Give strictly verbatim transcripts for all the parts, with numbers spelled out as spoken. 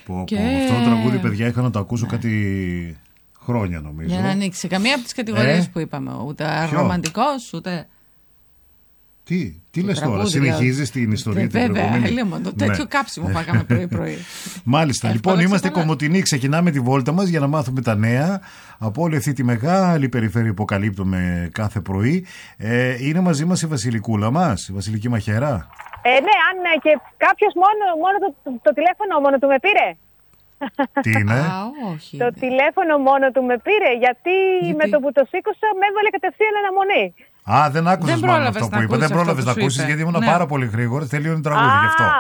Πω, Και... πω. Αυτό το τραγούδι, παιδιά, είχα να το ακούσω κάτι χρόνια νομίζω. Για να ανοίξει καμία από τις κατηγορίες ε? που είπαμε. Ούτε ρομαντικός, ούτε... Τι, τι λες τώρα, συνεχίζεις την ιστορία την προηγούμενη? Βέβαια, λέμε, το τέτοιο ναι. κάψιμο φάγαμε πρωί-πρωί. Μάλιστα, λοιπόν, είμαστε Κομοτηνοί, ξεκινάμε τη βόλτα μας για να μάθουμε τα νέα από όλη αυτή τη μεγάλη περιφέρεια που καλύπτουμε κάθε πρωί. Ε, είναι μαζί μας η Βασιλικούλα μας, η Βασιλική Μαχαίρα. Ε, ναι, αν ναι, και κάποιος μόνο, μόνο το, το, το τηλέφωνο μόνο του με πήρε. Τι είναι? Α, όχι, το ναι. τηλέφωνο μόνο του με πήρε, γιατί, γιατί με το που το σήκωσα με έβαλε κατευθείαν αναμονή. Α, δεν άκουσες μόνο αυτό που είπα. Δεν πρόλαβες να ακούσεις, γιατί ήμουν ναι. πάρα πολύ γρήγορη. Τελείωνε τραγούδι γι' αυτό.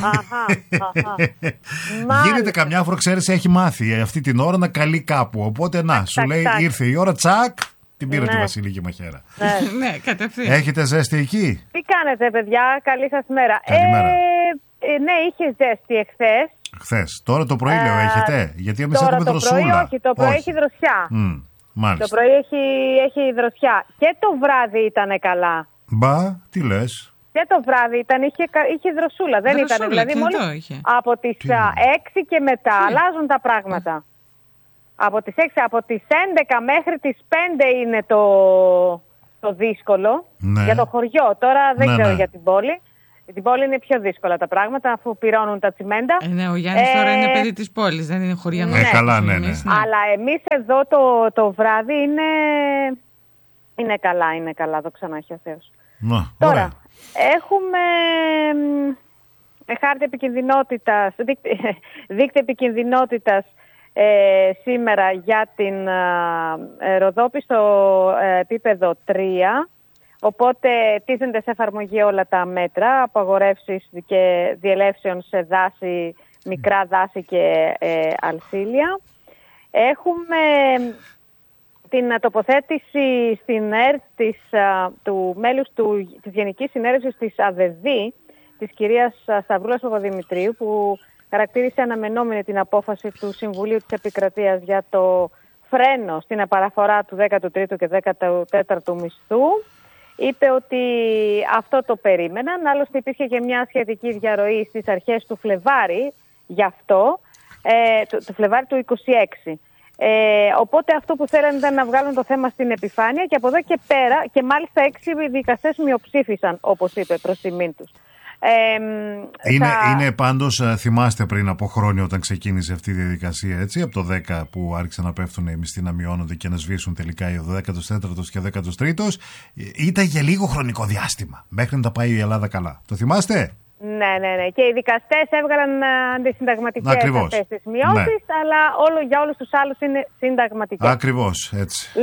Γίνεται καμιά φορά, ξέρεις, έχει μάθει αυτή την ώρα να καλεί κάπου. Οπότε να, σου λέει ήρθε η ώρα, τσακ, την πήρε τη Βασιλική Μαχαίρα. Ναι, κατευθείαν. Έχετε ζέστη εκεί? Τι κάνετε, παιδιά, καλή σας μέρα. Καλημέρα. Ναι, είχε ζέστη εχθές. Χθες. Τώρα το πρωί λέω, έχετε? Γιατί εμείς έχουμε δροσούλα. Τώρα το πρωί όχι, το πρωί έχει δροσιά. Μάλιστα. Το πρωί έχει, έχει δροσιά. Και το βράδυ ήταν καλά. Μπα, τι λες? Και το βράδυ ήταν, είχε, είχε δροσούλα. Δεν δροσούλα, ήταν, δηλαδή μόλις από τις έξι και μετά τι? Αλλάζουν τα πράγματα. Από τις έξι, από τις έντεκα μέχρι τις πέντε είναι το, το δύσκολο. Ναι. Για το χωριό. Τώρα δεν ναι, ξέρω ναι. για την πόλη. Για την πόλη είναι πιο δύσκολα τα πράγματα, αφού πυρώνουν τα τσιμέντα. Ε, ναι, ο Γιάννης ε, τώρα είναι παιδί της πόλης, δεν είναι χωριανός. Ναι, καλά, ναι, ναι. ναι. Αλλά εμείς εδώ το, το βράδυ είναι, είναι καλά, είναι καλά, δόξα να έχει ο Θεός. Να, τώρα, ωραία. έχουμε ε, χάρτη επικινδυνότητας, δίκτυ, δίκτυ επικινδυνότητας ε, σήμερα για την ε, Ροδόπη στο ε, επίπεδο τρία. Οπότε τίθενται σε εφαρμογή όλα τα μέτρα, απαγορεύσεις και διελεύσεων σε δάση, μικρά δάση και ε, αλσίλια. Έχουμε την τοποθέτηση στην ΕΡΤ της, α, του μέλους του, της Γενικής Συνέλευσης της ΑΔΕΔΗ, της κυρίας Σταυρούλας Παπαδημητρίου, που χαρακτήρισε αναμενόμενη την απόφαση του Συμβουλίου της Επικρατείας για το φρένο στην επαναφορά του δέκατου τρίτου και δέκατου τέταρτου μισθού. Είπε ότι αυτό το περίμεναν, άλλωστε υπήρχε και μια σχετική διαρροή στις αρχές του Φλεβάρι, γι' αυτό, ε, του, του Φλεβάρι του είκοσι έξι. Ε, οπότε αυτό που θέλανε ήταν να βγάλουν το θέμα στην επιφάνεια και από εδώ και πέρα, και μάλιστα έξι δικαστές μειοψήφισαν, όπως είπε, προς τιμήν τους. Ε, είναι, θα... είναι πάντως, θυμάστε πριν από χρόνια όταν ξεκίνησε αυτή η διαδικασία, έτσι, από το δέκα που άρχισαν να πέφτουν οι μισθοί, να μειώνονται και να σβήσουν τελικά ο δέκατος τέταρτος και ο δέκατος τρίτος, ήταν για λίγο χρονικό διάστημα μέχρι να τα πάει η Ελλάδα καλά. Το θυμάστε? Ναι, ναι, ναι. Και οι δικαστές έβγαλαν αντισυνταγματικές αυτές τις μειώσεις, ναι. αλλά όλο, για όλους τους άλλους είναι συνταγματικές. Ακριβώς, έτσι.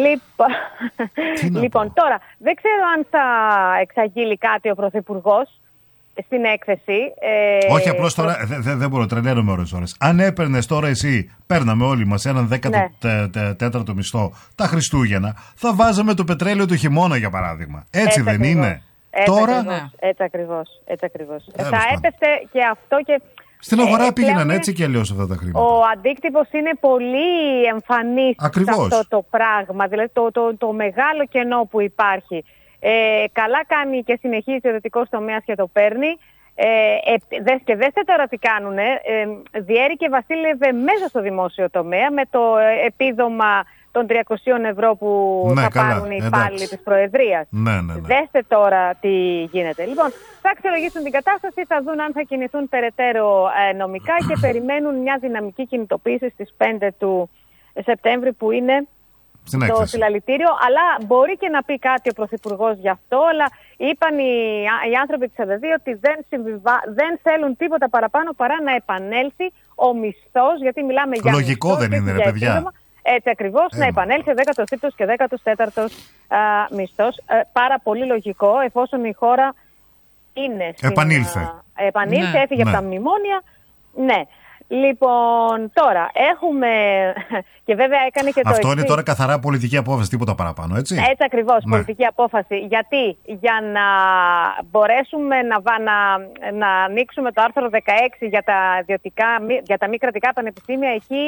Λοιπόν, λοιπόν τώρα, δεν ξέρω αν θα εξαγγείλει κάτι ο Πρωθυπουργός στην έκθεση. Ε, Όχι, απλώς τώρα δεν δε, δε μπορώ, τρελαίνομαι ώρες ώρες. Αν έπαιρνες τώρα εσύ, παίρναμε όλοι μας έναν δέκατο ναι. τε, τε, τέταρτο μισθό τα Χριστούγεννα, θα βάζαμε το πετρέλαιο του χειμώνα, για παράδειγμα. Έτσι, έτσι δεν ακριβώς. Είναι? Έτσι τώρα. Ακριβώς, ναι. Έτσι ακριβώς. Έτσι ακριβώς. Θα έπεφτε και αυτό και... Στην αγορά ε, πήγαιναν έτσι και αλλιώς αυτά τα χρήματα. Ο αντίκτυπος είναι πολύ εμφανής σε αυτό το πράγμα. Δηλαδή το, το, το μεγάλο κενό που υπάρχει. Ε, καλά κάνει και συνεχίζει ο ιδιωτικός τομέας και το παίρνει. Ε, ε, δες και δέστε τώρα τι κάνουνε. Ε, διέρη και βασίλευε μέσα στο δημόσιο τομέα με το επίδομα των τριακοσίων ευρώ που ναι, θα καλά, πάρουν οι υπάλληλοι της Προεδρίας. Ναι, ναι, ναι. Δέστε τώρα τι γίνεται. Λοιπόν, θα αξιολογήσουν την κατάσταση, θα δουν αν θα κινηθούν περαιτέρω ε, νομικά και περιμένουν μια δυναμική κινητοποίηση στις πέντε του Σεπτέμβρη που είναι στην το συλλαλητήριο. Αλλά μπορεί και να πει κάτι ο Πρωθυπουργός γι' αυτό, αλλά είπαν οι, οι άνθρωποι της ΑΔΕΔΗ ότι δεν, συμβιβα... δεν θέλουν τίποτα παραπάνω παρά να επανέλθει ο μισθός, γιατί μιλάμε για λογικό μισθός, δεν είναι, ρε παιδιά. Επίδομα. Έτσι ακριβώς, να επανέλθει ο δέκατος τρίτος και δέκατος τέταρτος α, μισθός. Ε, πάρα πολύ λογικό, εφόσον η χώρα είναι στην, επανήλθε. Α, επανήλθε, ναι, έφυγε ναι. από τα μνημόνια. Ναι. Λοιπόν, τώρα έχουμε. Και βέβαια έκανε και το αυτό εξής. Είναι τώρα καθαρά πολιτική απόφαση, τίποτα παραπάνω, έτσι. Έτσι ακριβώς, ναι. πολιτική απόφαση. Γιατί? Για να μπορέσουμε να, να, να ανοίξουμε το άρθρο δεκαέξι για τα, ιδιωτικά, για τα μη κρατικά πανεπιστήμια, εκεί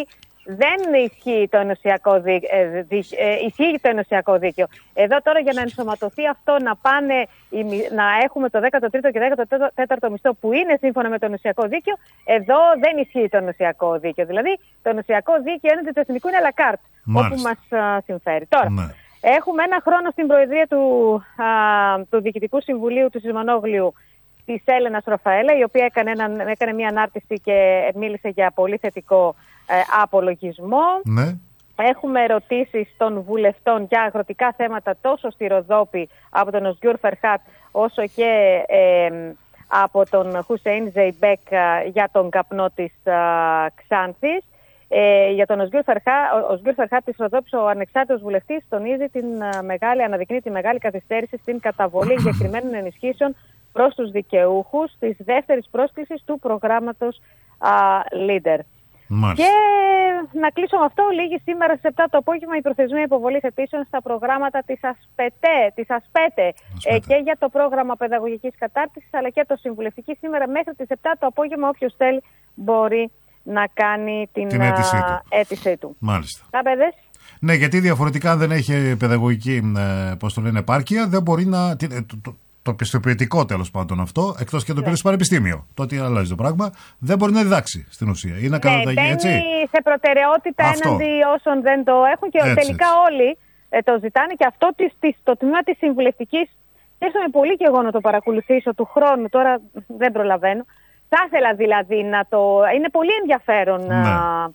δεν ισχύει το ενωσιακό δίκαιο, ε, δι, ε, ισχύει το ενωσιακό δίκαιο. Εδώ τώρα για να ενσωματωθεί αυτό, να πάνε, να έχουμε το δέκατο τρίτο και δέκατο τέταρτο μισθό που είναι σύμφωνα με το ενωσιακό δίκαιο, εδώ δεν ισχύει το ενωσιακό δίκαιο. Δηλαδή το ενωσιακό δίκαιο έναντι του εθνικού είναι à la carte, όπου μας α, συμφέρει. Τώρα, ναι. Έχουμε ένα χρόνο στην προεδρία του, α, του Διοικητικού Συμβουλίου του Σιμονόγλιου της Έλενας Ραφαέλα, η οποία έκανε, ένα, έκανε μια ανάρτηση και μίλησε για πολύ θετικό ε, απολογισμό. Ναι. Έχουμε ερωτήσεις των βουλευτών για αγροτικά θέματα τόσο στη Ροδόπη από τον Οσγιούρ Φερχάτ όσο και ε, από τον Χουσέιν Ζεϊμπέκ για τον καπνό της α, Ξάνθης. Ε, για τον Οσγιούρ Φερχάτ της Ροδόπης, ο ανεξάρτητος βουλευτής τονίζει την α, μεγάλη, αναδεικνύει τη μεγάλη καθυστέρηση στην καταβολή εγκεκριμένων ενισχύσεων προς τους δικαιούχους της δεύτερης πρόσκλησης του προγράμματος α, Leader. Μάλιστα. Και να κλείσω με αυτό, λίγη σήμερα στις επτά το απόγευμα η προθεσμία υποβολής αιτήσεων στα προγράμματα της ΑΣΠΕΤΕ, της ΑΣΠΕΤΕ ε, και για το πρόγραμμα παιδαγωγικής κατάρτισης αλλά και το συμβουλευτική. Σήμερα μέχρι τις επτά το απόγευμα όποιος θέλει μπορεί να κάνει την, την αίτησή, α, του. αίτησή του. Μάλιστα. Τα παιδες. Ναι, γιατί διαφορετικά αν δεν έχει παιδαγωγική ε, πώς το λένε, επάρκεια, δεν μπορεί να... Το, το, το πιστοποιητικό τέλος πάντων αυτό, εκτός και το πήρε στο πανεπιστήμιο. Τότε αλλάζει το πράγμα. Δεν μπορεί να διδάξει στην ουσία. Ή να καταταγεί, ναι, έτσι. σε προτεραιότητα αυτό. Έναντι όσων δεν το έχουν και έτσι, τελικά έτσι. Όλοι ε, το ζητάνε και αυτό της, της, το τμήμα της συμβουλευτικής. Έρχομαι πολύ και εγώ να το παρακολουθήσω του χρόνου, τώρα δεν προλαβαίνω. Θα ήθελα δηλαδή να το... Είναι πολύ ενδιαφέρον ναι.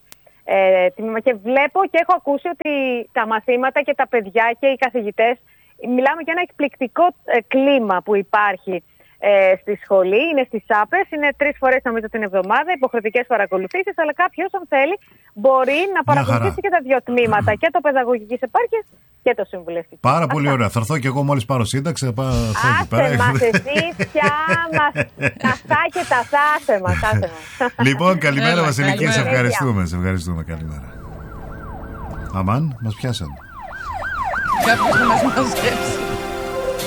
ε, τμήμα και βλέπω και έχω ακούσει ότι τα μαθήματα και τα παιδιά και οι καθηγητές, μιλάμε για ένα εκπληκτικό ε, κλίμα που υπάρχει ε, στη σχολή, είναι στις άπες, είναι τρεις φορές νομίζω την εβδομάδα, υποχρεωτικές παρακολουθήσεις, αλλά κάποιος αν θέλει μπορεί να παρακολουθήσει και τα δύο τμήματα, και το παιδαγωγικής επάρκειας και το συμβουλευτικό. Πάρα πολύ ωραία. Θα έρθω και εγώ μόλις πάρω σύνταξη. Θα πάω άσε μας εσείς πια μας τα θα και τα θα, άσε μας, άσε μας. Λοιπόν, καλημέρα Βασιλική, σε ευχαριστούμε. Σε ευχαριστούμε, καλημέρα. Αμάν, μας πιάσαν. Κάποιος να μας μαζέψει.